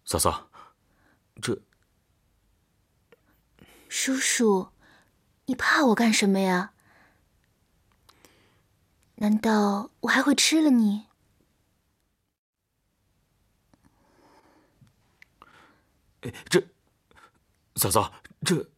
嫂嫂，这…… 叔叔，你怕我干什么呀？难道我还会吃了你？ 这，嫂嫂，这……